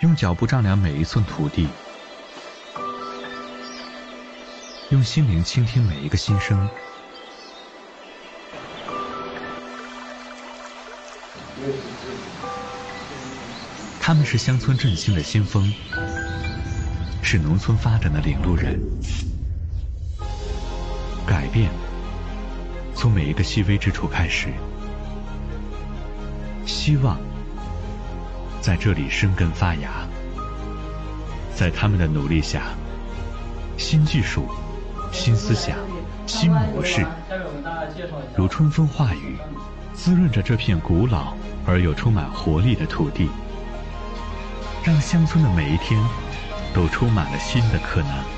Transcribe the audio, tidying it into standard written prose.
用脚步丈量每一寸土地，用心灵倾听每一个心声。他们是乡村振兴的先锋，是农村发展的领路人。改变从每一个细微之处开始，希望在这里生根发芽。在他们的努力下，新技术、新思想、新模式如春风化雨，滋润着这片古老而又充满活力的土地，让乡村的每一天都充满了新的可能。